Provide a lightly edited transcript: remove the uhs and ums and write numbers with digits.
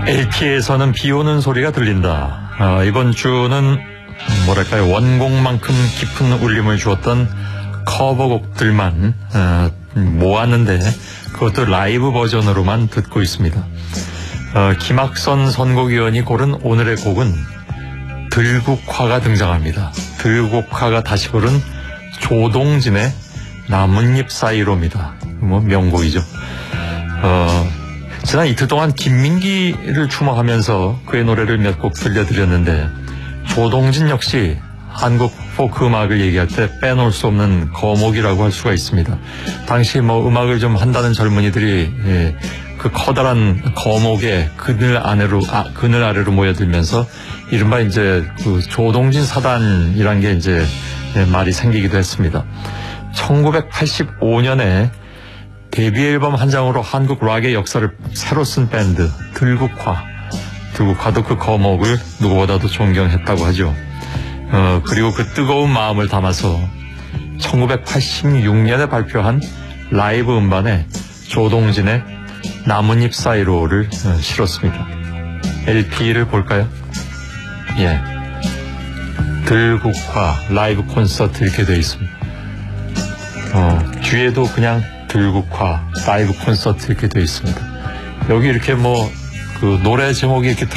LP에서는 비 오는 소리가 들린다. 이번 주는 뭐랄까요, 원곡만큼 깊은 울림을 주었던 커버곡들만 모았는데 그것도 라이브 버전으로만 듣고 있습니다. 김학선 선곡위원이 고른 오늘의 곡은 들국화가 등장합니다. 들국화가 다시 부른 조동진의 나뭇잎 사이로입니다. 명곡이죠. 지난 이틀 동안 김민기를 추모하면서 그의 노래를 몇 곡 들려드렸는데 조동진 역시 한국 포크 음악을 얘기할 때 빼놓을 수 없는 거목이라고 할 수가 있습니다. 당시 음악을 좀 한다는 젊은이들이 그 커다란 거목의 그늘 아래로 모여들면서 이른바 이제 그 조동진 사단이란 게 이제 말이 생기기도 했습니다. 1985년에 데뷔 앨범 한 장으로 한국 락의 역사를 새로 쓴 밴드 들국화도 그 거목을 누구보다도 존경했다고 하죠. 그리고 그 뜨거운 마음을 담아서 1986년에 발표한 라이브 음반에 조동진의 나뭇잎 사이로를 실었습니다. LP를 볼까요? 예, 들국화 라이브 콘서트 이렇게 되어 있습니다. 뒤에도 그냥 들국화 라이브 콘서트 이렇게 되어 있습니다. 여기 이렇게 그 노래 제목이 이렇게